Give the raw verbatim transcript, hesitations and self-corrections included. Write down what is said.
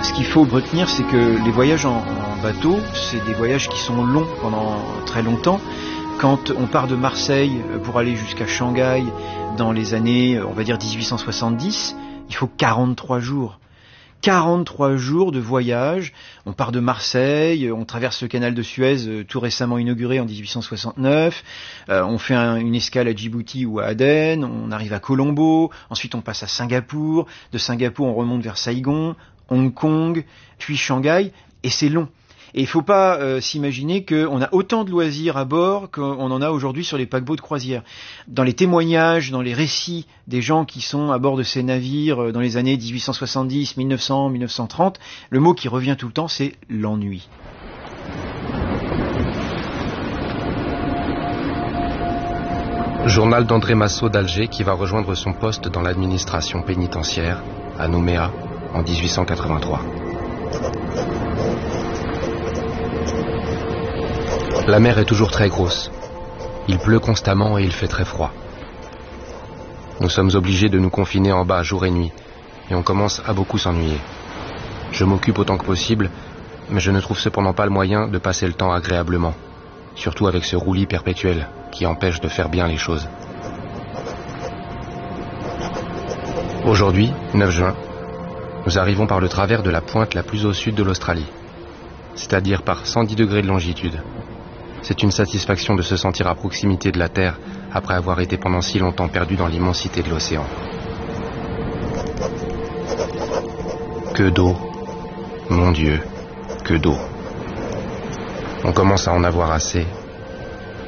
Ce qu'il faut retenir, c'est que les voyages en, en bateau, c'est des voyages qui sont longs pendant très longtemps. Quand on part de Marseille pour aller jusqu'à Shanghai dans les années, on va dire dix-huit cent soixante-dix, il faut quarante-trois jours. quarante-trois jours de voyage. On part de Marseille, on traverse le canal de Suez, tout récemment inauguré en dix-huit cent soixante-neuf. Euh, on fait un, une escale à Djibouti ou à Aden. On arrive à Colombo. Ensuite, on passe à Singapour. De Singapour, on remonte vers Saigon, Hong Kong, puis Shanghai. Et c'est long. Et il ne faut pas euh, s'imaginer qu'on a autant de loisirs à bord qu'on en a aujourd'hui sur les paquebots de croisière. Dans les témoignages, dans les récits des gens qui sont à bord de ces navires euh, dans les années dix-huit cent soixante-dix, mille neuf cents, mille neuf cent trente, le mot qui revient tout le temps, c'est l'ennui. Journal d'André Massot d'Alger qui va rejoindre son poste dans l'administration pénitentiaire à Nouméa en dix-huit cent quatre-vingt-trois. La mer est toujours très grosse. Il pleut constamment et il fait très froid. Nous sommes obligés de nous confiner en bas jour et nuit, et on commence à beaucoup s'ennuyer. Je m'occupe autant que possible, mais je ne trouve cependant pas le moyen de passer le temps agréablement, surtout avec ce roulis perpétuel qui empêche de faire bien les choses. Aujourd'hui, neuf juin, nous arrivons par le travers de la pointe la plus au sud de l'Australie, c'est-à-dire par cent dix degrés de longitude. C'est une satisfaction de se sentir à proximité de la Terre après avoir été pendant si longtemps perdu dans l'immensité de l'océan. Que d'eau, mon Dieu, que d'eau. On commence à en avoir assez